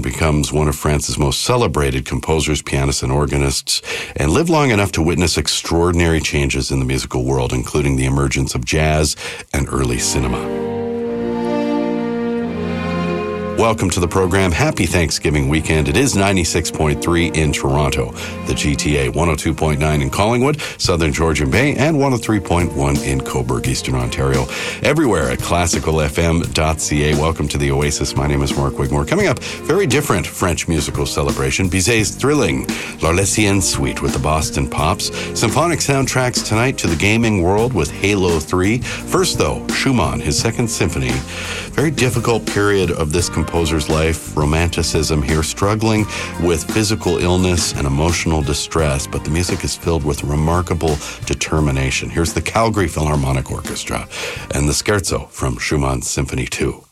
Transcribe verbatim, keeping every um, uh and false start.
and becomes one of France's most celebrated composers, pianists, and organists, and lived long enough to witness extraordinary changes in the musical world, including the emergence of jazz and early cinema. Welcome to the program. Happy Thanksgiving weekend. It is ninety-six point three in Toronto, the G T A, one oh two point nine in Collingwood, Southern Georgian Bay, and one oh three point one in Cobourg, Eastern Ontario. Everywhere at classical f m dot c a. Welcome to the Oasis. My name is Mark Wigmore. Coming up, very different French musical celebration. Bizet's thrilling L'Arlésienne Suite with the Boston Pops. Symphonic soundtracks tonight to the gaming world with Halo three. First, though, Schumann, his second symphony. Very difficult period of this composer's life, romanticism here, struggling with physical illness and emotional distress, but the music is filled with remarkable determination. Here's the Calgary Philharmonic Orchestra and the Scherzo from Schumann's Symphony two.